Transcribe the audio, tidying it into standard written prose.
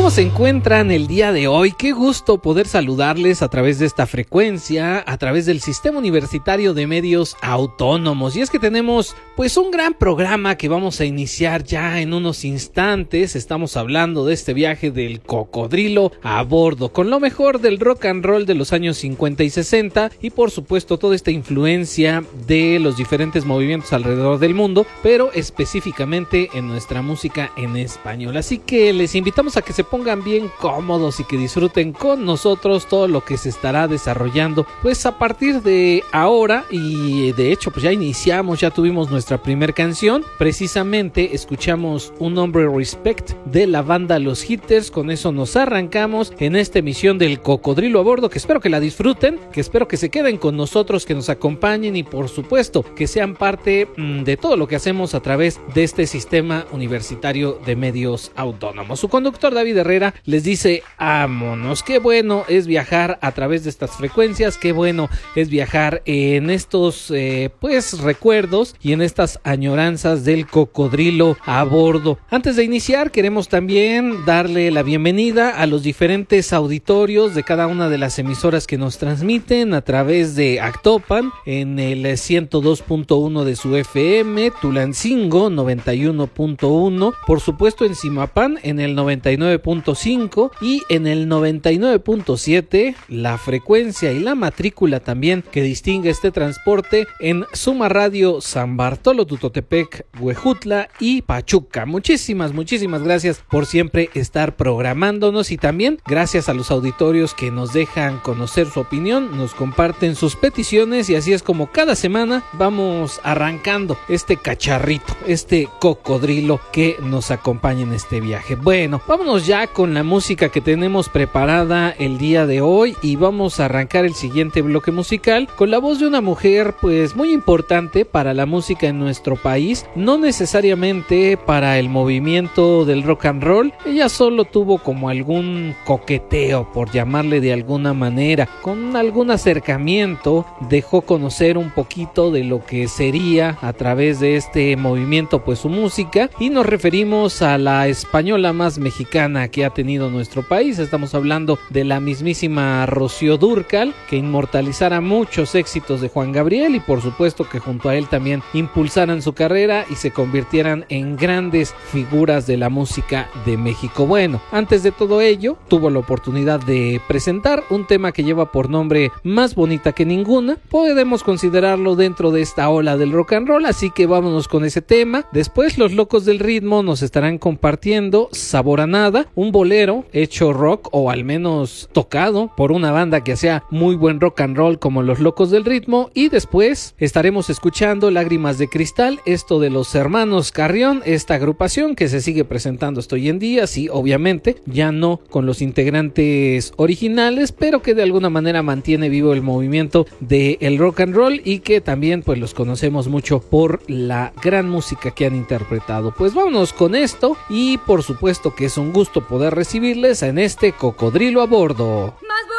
¿Cómo se encuentran el día de hoy? Qué gusto poder saludarles a través de esta frecuencia, a través del Sistema Universitario de Medios Autónomos. Y es que tenemos pues un gran programa que vamos a iniciar ya en unos instantes. Estamos hablando de este viaje del cocodrilo a bordo, con lo mejor del rock and roll de los años 50 y 60 y por supuesto toda esta influencia de los diferentes movimientos alrededor del mundo, pero específicamente en nuestra música en español. Así que les invitamos a que se pongan bien cómodos y que disfruten con nosotros todo lo que se estará desarrollando pues a partir de ahora. Y de hecho pues ya tuvimos nuestra primera canción. Precisamente escuchamos Un Hombre Respect de la banda Los Hitters. Con eso nos arrancamos en esta emisión del Cocodrilo a Bordo, que espero que la disfruten, que espero que se queden con nosotros, que nos acompañen y por supuesto que sean parte de todo lo que hacemos a través de este Sistema Universitario de Medios Autónomos. Su conductor David Herrera les dice: vámonos. Qué bueno es viajar a través de estas frecuencias, qué bueno es viajar en estos pues recuerdos y en estas añoranzas del cocodrilo a bordo. Antes de iniciar, queremos también darle la bienvenida a los diferentes auditorios de cada una de las emisoras que nos transmiten a través de Actopan en el 102.1 de su FM, Tulancingo 91.1, por supuesto en Zimapán en el 99.5 y en el 99.7 la frecuencia y la matrícula también que distingue este transporte en Suma Radio San Bartolo, Tutotepec, Huejutla y Pachuca. Muchísimas gracias por siempre estar programándonos y también gracias a los auditorios que nos dejan conocer su opinión, nos comparten sus peticiones y así es como cada semana vamos arrancando este cacharrito, este cocodrilo que nos acompaña en este viaje. Bueno, vámonos ya con la música que tenemos preparada el día de hoy y vamos a arrancar el siguiente bloque musical con la voz de una mujer pues muy importante para la música en nuestro país, no necesariamente para el movimiento del rock and roll. Ella solo tuvo como algún coqueteo, por llamarle de alguna manera, con algún acercamiento, dejó conocer un poquito de lo que sería a través de este movimiento pues su música, y nos referimos a la española más mexicana que ha tenido nuestro país. Estamos hablando de la mismísima Rocío Dúrcal, que inmortalizara muchos éxitos de Juan Gabriel y por supuesto que junto a él también impulsaran su carrera y se convirtieran en grandes figuras de la música de México. Bueno, antes de todo ello, tuvo la oportunidad de presentar un tema que lleva por nombre Más Bonita que Ninguna. Podemos considerarlo dentro de esta ola del rock and roll, así que vámonos con ese tema. Después los Locos del Ritmo nos estarán compartiendo Sabor a Nada, un bolero hecho rock o al menos tocado por una banda que hacía muy buen rock and roll como los Locos del Ritmo, y después estaremos escuchando Lágrimas de Cristal, esto de los hermanos Carrión, esta agrupación que se sigue presentando hasta hoy en día, sí, obviamente ya no con los integrantes originales, pero que de alguna manera mantiene vivo el movimiento del rock and roll y que también pues los conocemos mucho por la gran música que han interpretado. Pues vámonos con esto y por supuesto que es un gusto poder recibirles en este Cocodrilo a Bordo.